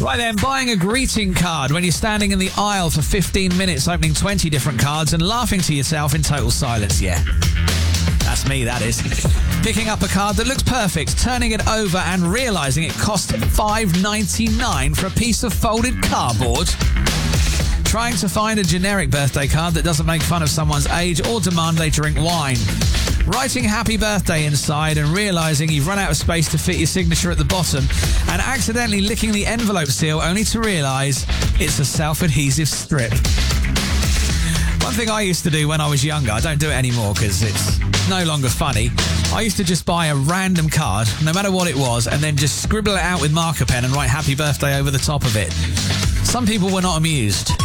Right then, buying a greeting card when you're standing in the aisle for 15 minutes, opening 20 different cards and laughing to yourself in total silence. Yeah, that's me, that is. Picking up a card that looks perfect, turning it over and realising it cost $5.99 for a piece of folded cardboard. Trying to find a generic birthday card that doesn't make fun of someone's age or demand they drink wine. Writing happy birthday inside and realising you've run out of space to fit your signature at the bottom and accidentally licking the envelope seal only to realise it's a self-adhesive strip. One thing I used to do when I was younger, I don't do it anymore because it's no longer funny. I used to just buy a random card, no matter what it was, and then just scribble it out with marker pen and write happy birthday over the top of it. Some people were not amused.